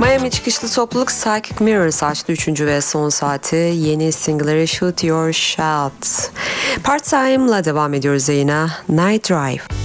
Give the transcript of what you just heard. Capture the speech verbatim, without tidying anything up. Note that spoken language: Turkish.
Miami çıkışlı topluluk Psychic Mirrors açtı üçüncü ve son saati. Yeni single'ları Shoot Your Shot. Part Time'la devam ediyoruz yayına. Night Drive.